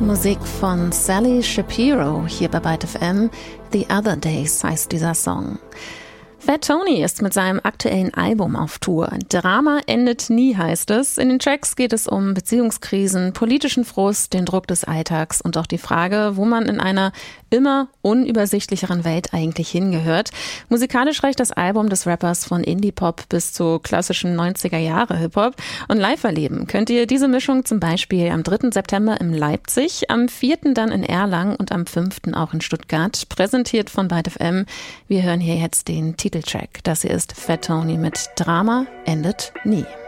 Musik von Sally Shapiro hier bei Byte FM. The Other Days heißt dieser Song. Fat Tony ist mit seinem aktuellen Album auf Tour. Drama endet nie, heißt es. In den Tracks geht es um Beziehungskrisen, politischen Frust, den Druck des Alltags und auch die Frage, wo man in einer immer unübersichtlicheren Welt eigentlich hingehört. Musikalisch reicht das Album des Rappers von Indie-Pop bis zu klassischem 90er-Jahre-Hip-Hop. Und live erleben könnt ihr diese Mischung zum Beispiel am 3. September in Leipzig, am 4. dann in Erlangen und am 5. auch in Stuttgart. Präsentiert von Byte FM. Wir hören hier jetzt den Titeltrack. Das hier ist Fat Tony mit Drama endet nie.